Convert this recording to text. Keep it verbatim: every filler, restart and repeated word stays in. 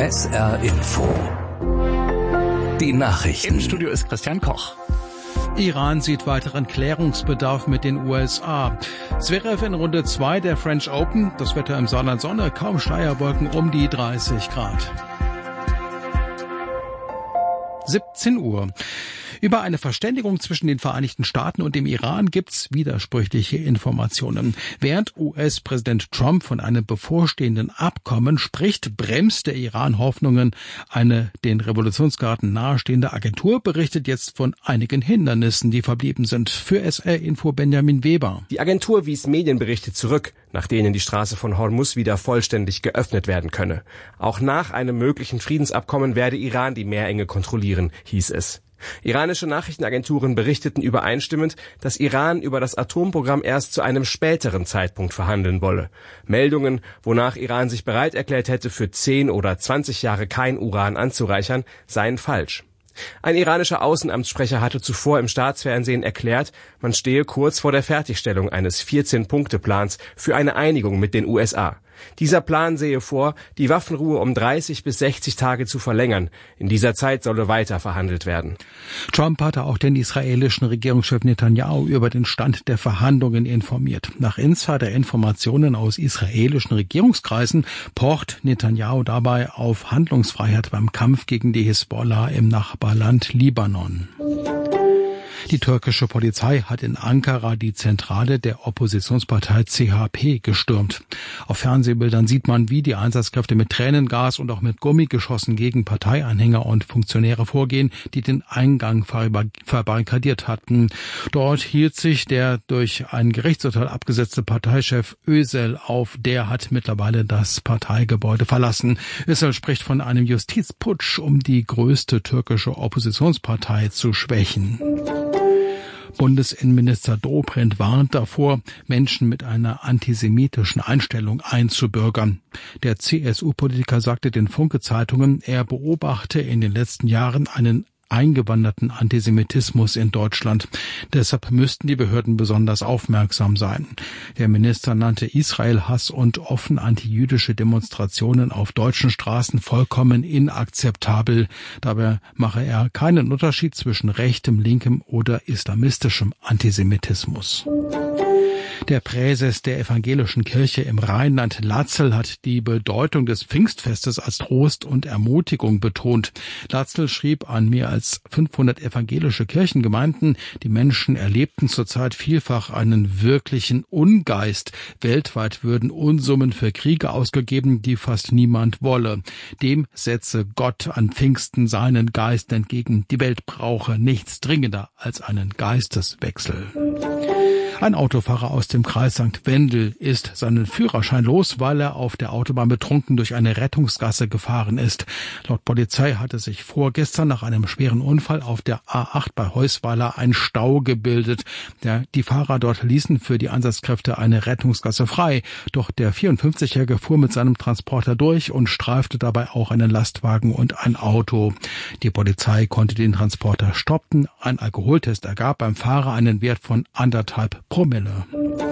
S R Info. Die Nachrichten. Im Studio ist Christian Koch. Iran sieht weiteren Klärungsbedarf mit den U S A. Zverev in Runde zwei der French Open. Das Wetter im Saarland Sonne, kaum Schleierwolken, um die dreißig Grad. siebzehn Uhr. Über eine Verständigung zwischen den Vereinigten Staaten und dem Iran gibt's widersprüchliche Informationen. Während U S-Präsident Trump von einem bevorstehenden Abkommen spricht, bremst der Iran Hoffnungen. Eine den Revolutionsgarden nahestehende Agentur berichtet jetzt von einigen Hindernissen, die verblieben sind. Für S R-Info Benjamin Weber. Die Agentur wies Medienberichte zurück, nach denen die Straße von Hormuz wieder vollständig geöffnet werden könne. Auch nach einem möglichen Friedensabkommen werde Iran die Meerenge kontrollieren, hieß es. Iranische Nachrichtenagenturen berichteten übereinstimmend, dass Iran über das Atomprogramm erst zu einem späteren Zeitpunkt verhandeln wolle. Meldungen, wonach Iran sich bereit erklärt hätte, für zehn oder zwanzig Jahre kein Uran anzureichern, seien falsch. Ein iranischer Außenamtssprecher hatte zuvor im Staatsfernsehen erklärt, man stehe kurz vor der Fertigstellung eines vierzehn-Punkte-Plans für eine Einigung mit den U S A. Dieser Plan sehe vor, die Waffenruhe um dreißig bis sechzig Tage zu verlängern. In dieser Zeit solle weiter verhandelt werden. Trump hatte auch den israelischen Regierungschef Netanyahu über den Stand der Verhandlungen informiert. Nach Insider-Informationen aus israelischen Regierungskreisen pocht Netanyahu dabei auf Handlungsfreiheit beim Kampf gegen die Hisbollah im Nachbarland Libanon. Die türkische Polizei hat in Ankara die Zentrale der Oppositionspartei C H P gestürmt. Auf Fernsehbildern sieht man, wie die Einsatzkräfte mit Tränengas und auch mit Gummigeschossen gegen Parteianhänger und Funktionäre vorgehen, die den Eingang verbarrikadiert hatten. Dort hielt sich der durch ein Gerichtsurteil abgesetzte Parteichef Özel auf. Der hat mittlerweile das Parteigebäude verlassen. Özel spricht von einem Justizputsch, um die größte türkische Oppositionspartei zu schwächen. Bundesinnenminister Dobrindt warnt davor, Menschen mit einer antisemitischen Einstellung einzubürgern. Der C S U-Politiker sagte den Funke-Zeitungen, er beobachte in den letzten Jahren einen eingewanderten Antisemitismus in Deutschland. Deshalb müssten die Behörden besonders aufmerksam sein. Der Minister nannte Israel-Hass und offen antijüdische Demonstrationen auf deutschen Straßen vollkommen inakzeptabel. Dabei mache er keinen Unterschied zwischen rechtem, linkem oder islamistischem Antisemitismus. Der Präses der evangelischen Kirche im Rheinland Latzel hat die Bedeutung des Pfingstfestes als Trost und Ermutigung betont. Latzel schrieb an mehr als fünfhundert evangelische Kirchengemeinden, die Menschen erlebten zurzeit vielfach einen wirklichen Ungeist. Weltweit würden Unsummen für Kriege ausgegeben, die fast niemand wolle. Dem setze Gott an Pfingsten seinen Geist entgegen. Die Welt brauche nichts dringender als einen Geisteswechsel. Ein Autofahrer aus dem Kreis Sankt Wendel ist seinen Führerschein los, weil er auf der Autobahn betrunken durch eine Rettungsgasse gefahren ist. Laut Polizei hatte sich vorgestern nach einem schweren Unfall auf der A acht bei Heusweiler ein Stau gebildet. Der, die Fahrer dort ließen für die Einsatzkräfte eine Rettungsgasse frei. Doch der vierundfünfzigjährige fuhr mit seinem Transporter durch und streifte dabei auch einen Lastwagen und ein Auto. Die Polizei konnte den Transporter stoppen. Ein Alkoholtest ergab beim Fahrer einen Wert von anderthalb Promille.